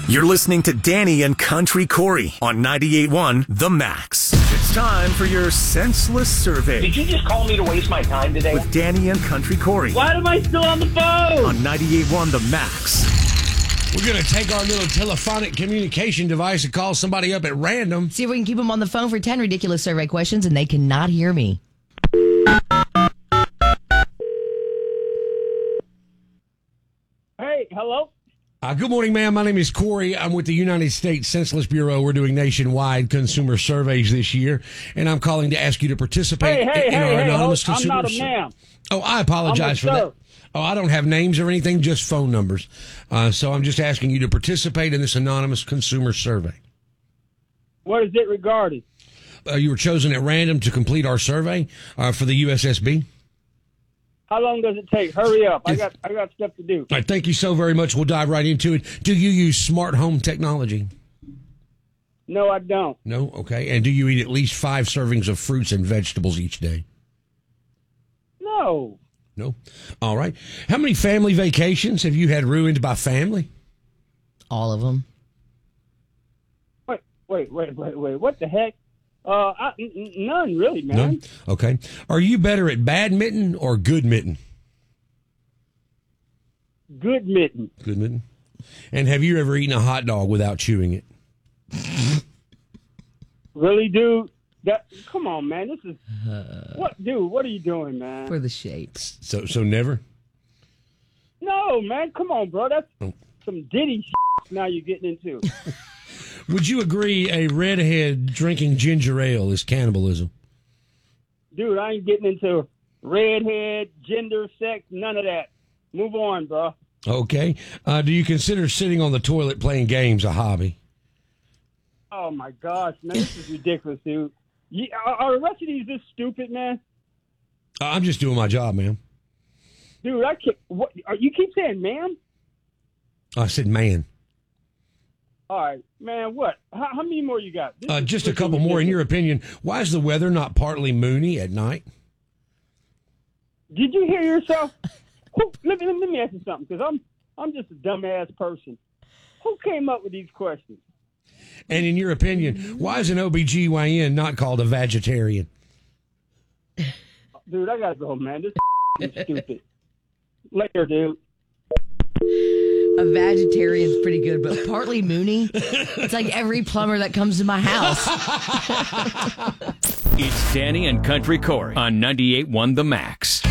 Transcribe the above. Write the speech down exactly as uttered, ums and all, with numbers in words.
You're listening to Danny and Country Corey on ninety-eight point one The Max. It's time for your senseless survey. Did you just call me to waste my time today? With Danny and Country Corey. Why am I still on the phone? On ninety-eight point one The Max. We're going to take our little telephonic communication device and call somebody up at random. See if we can keep them on the phone for ten ridiculous survey questions, and they cannot hear me. Hey, hello? Uh, good morning, ma'am. My name is Corey. I'm with the United States Census Bureau. We're doing nationwide consumer surveys this year, and I'm calling to ask you to participate Hey, hey, in, in hey, our hey, anonymous I'm consumer not a survey. ma'am. Oh, I apologize for I'm a that. sir. Oh, I don't have names or anything, just phone numbers. Uh, so I'm just asking you to participate in this anonymous consumer survey. What is it regarding? Uh, you were chosen at random to complete our survey uh, for the U S S B. How long does it take? Hurry up. I got I got stuff to do. All right, thank you so very much. We'll dive right into it. Do you use smart home technology? No, I don't. No? Okay. And do you eat at least five servings of fruits and vegetables each day? No. No? All right. How many family vacations have you had ruined by family? All of them. Wait, wait, wait, wait, wait. What the heck? Uh, I, n- n- none really, man. None? Okay. Are you better at badminton or good mitten? Good mitten. Good mitten. And have you ever eaten a hot dog without chewing it? Really, dude? That come on, man. This is what, dude? What are you doing, man? For the shapes. So so never? No, man. Come on, bro. That's Oh. some Diddy shit now you're getting into. Would you agree a redhead drinking ginger ale is cannibalism? Dude, I ain't getting into redhead, gender, sex, none of that. Move on, bro. Okay. Uh, do you consider sitting on the toilet playing games a hobby? Oh, my gosh, man. This is ridiculous, dude. You, are, are the rest of these this stupid, man? Uh, I'm just doing my job, man. Dude, I can't. What, are, you keep saying, man? I said man. All right, man, what? How, how many more you got? This Uh, is just a freaking couple more. In ridiculous. your opinion, why is the weather not partly moony at night? Did you hear yourself? Who, let, me, let me ask you something, because I'm, I'm just a dumbass person. Who came up with these questions? And in your opinion, why is an O B G Y N not called a vegetarian? Dude, I got to go, man. This is stupid. Later, dude. A vegetarian's pretty good, but partly moony. It's like every plumber that comes to my house. It's Danny and Country Corey on ninety-eight point one The Max.